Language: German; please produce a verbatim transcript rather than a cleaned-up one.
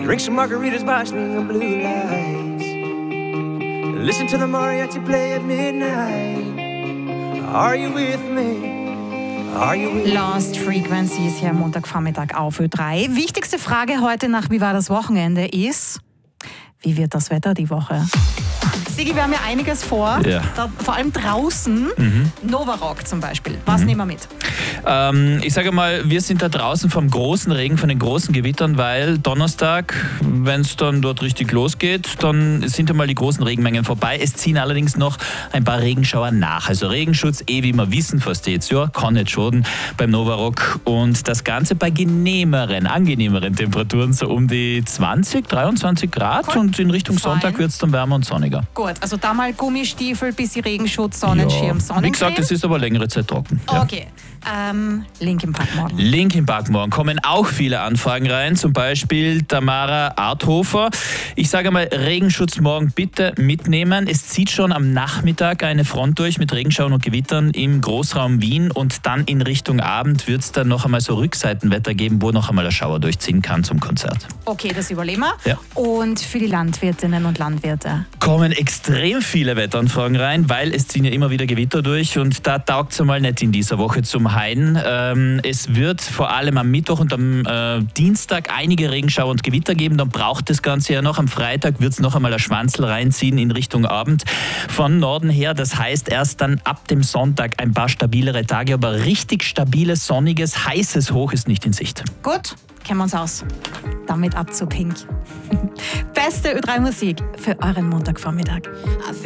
Drink some margaritas by swinging blue lights. Listen to the mariachi play at midnight. Are you with me? Are you with me? Lost Frequencies hier am Montagvormittag auf Ö drei. Wichtigste Frage heute nach Wie war das Wochenende ist, wie wird das Wetter die Woche? Sigi, wir haben ja einiges vor, Ja. da, vor allem draußen. Mhm. Novarock zum Beispiel. Was Mhm. nehmen wir mit? Ähm, ich sage mal, wir sind da draußen vom großen Regen, von den großen Gewittern, weil Donnerstag, wenn es dann dort richtig losgeht, dann sind einmal die großen Regenmengen vorbei. Es ziehen allerdings noch ein paar Regenschauer nach. Also Regenschutz, eh wie wir wissen, versteht's ja, kann nicht schaden beim Novarock. Und das Ganze bei genehmeren, angenehmeren Temperaturen, so um die zwanzig, dreiundzwanzig Grad. Cool. Und in Richtung Fein. Sonntag wird es dann wärmer und sonniger. Gut, also da mal Gummistiefel, bisschen Regenschutz, Sonnenschirm, Sonnencreme. Wie gesagt, es ist aber längere Zeit trocken. Ja. Okay, ähm, Linkin Park morgen. Linkin Park morgen kommen auch viele Anfragen rein, zum Beispiel Tamara Arthofer. Ich sage mal, Regenschutz morgen bitte mitnehmen. Es zieht schon am Nachmittag eine Front durch mit Regenschauern und Gewittern im Großraum Wien und dann in Richtung Abend wird es dann noch einmal so Rückseitenwetter geben, wo noch einmal der Schauer durchziehen kann zum Konzert. Okay, das überleben wir. Ja. Und für die Landwirtinnen und Landwirte? Kommen extrem viele Wetteranfragen rein, weil es ziehen ja immer wieder Gewitter durch und da taugt es einmal nicht in dieser Woche zum Hain. Ähm, es wird vor allem am Mittwoch und am äh, Dienstag einige Regenschauer und Gewitter geben, dann braucht das Ganze ja noch. Am Freitag wird es noch einmal ein Schwanzl reinziehen in Richtung Abend von Norden her. Das heißt erst dann ab dem Sonntag ein paar stabilere Tage, aber richtig stabiles, sonniges, heißes Hoch ist nicht in Sicht. Gut, kennen wir uns aus. Damit ab zu Pink. Beste Ö drei Musik für euren Montagvormittag.